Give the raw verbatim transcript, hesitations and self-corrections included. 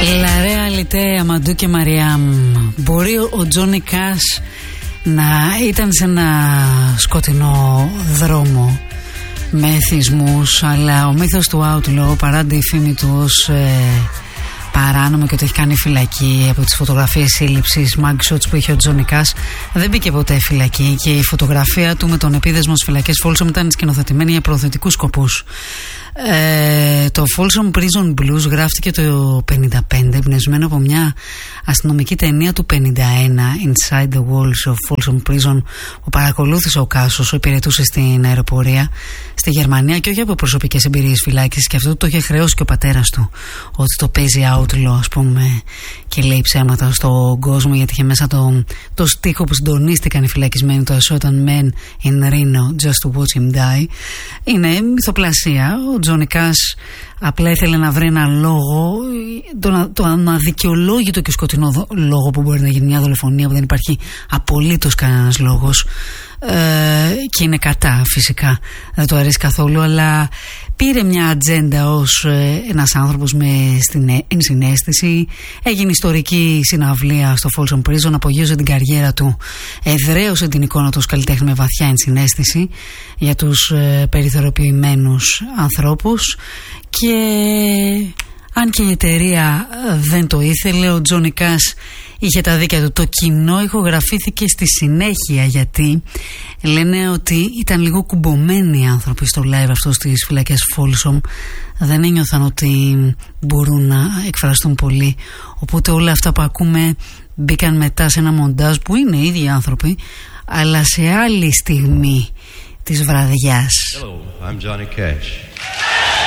La Realite, Αμαντού και Μαριάμ. Μπορεί ο Τζόνι Κάς να ήταν σε ένα σκοτεινό δρόμο με εθισμούς, αλλά ο μύθος του Outlaw, παρά τη φήμη του ως ε, παράνομο και ότι έχει κάνει φυλακή από τις φωτογραφίες σύλληψης mugshots που είχε ο Τζόνι Κάς, δεν μπήκε ποτέ φυλακή και η φωτογραφία του με τον επίδεσμο στις φυλακές Folsom ήταν σκηνοθετημένη για προωθητικούς σκοπούς. Ε, το Folsom Prison Blues γράφτηκε το πενήντα πέντε, εμπνευσμένο από μια αστυνομική ταινία του πενήντα ένα, Inside the Walls of Folsom Prison, που παρακολούθησε ο Κάς όσο υπηρετούσε στην αεροπορία στη Γερμανία, και όχι από προσωπικές εμπειρίες φυλάκισης, και αυτό το είχε χρεώσει και ο πατέρας του, ότι το παίζει outlaw, ας πούμε, και λέει ψέματα στον κόσμο, γιατί είχε μέσα το, το στίχο που συντονίστηκαν οι φυλακισμένοι, το I shot a man in Reno just to watch him die. Είναι μυθοπλασία. Ο Τζόνι Κάς απλά ήθελε να βρει ένα λόγο, το, το αδικαιολόγητο και σκοτεινό λόγο που μπορεί να γίνει μια δολοφονία, που δεν υπάρχει απολύτως κανένας λόγος, ε, και είναι κατά, φυσικά δεν του αρέσει καθόλου, αλλά πήρε μια ατζέντα ως ε, ένας άνθρωπος με στην ενσυναίσθηση. Έγινε ιστορική συναυλία στο Folsom Prison, απογείωσε την καριέρα του, εδραίωσε την εικόνα του ως καλλιτέχνη με βαθιά ενσυναίσθηση για τους ε, περιθωριοποιημένους ανθρώπους. Και αν και η εταιρεία δεν το ήθελε, ο Τζόνι Κάς είχε τα δίκαια του. Το κοινό ηχογραφήθηκε στη συνέχεια, γιατί λένε ότι ήταν λίγο κουμπωμένοι οι άνθρωποι στο live αυτό στις φυλακές Folsom. Δεν ένιωθαν ότι μπορούν να εκφραστούν πολύ, οπότε όλα αυτά που ακούμε μπήκαν μετά σε ένα μοντάζ που είναι οι ίδιοι άνθρωποι, αλλά σε άλλη στιγμή της βραδιάς. Hello, I'm Johnny Cash.